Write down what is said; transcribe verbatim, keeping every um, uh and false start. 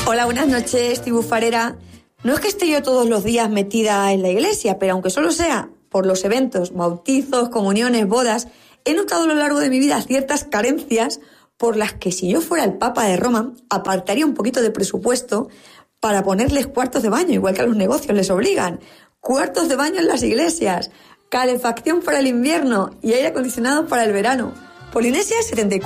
Hola, buenas noches, Tibufarera. No es que esté yo todos los días metida en la iglesia, pero aunque solo sea por los eventos, bautizos, comuniones, bodas, he notado a lo largo de mi vida ciertas carencias por las que si yo fuera el Papa de Roma, apartaría un poquito de presupuesto para ponerles cuartos de baño, igual que a los negocios les obligan. Cuartos de baño en las iglesias, calefacción para el invierno y aire acondicionado para el verano. Polinesia setenta y cuatro.